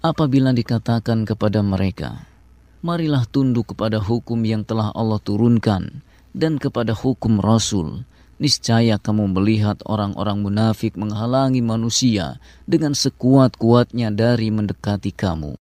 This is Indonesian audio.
apabila dikatakan kepada mereka, marilah tunduk kepada hukum yang telah Allah turunkan dan kepada hukum Rasul, niscaya kamu melihat orang-orang munafik menghalangi manusia dengan sekuat-kuatnya dari mendekati kamu.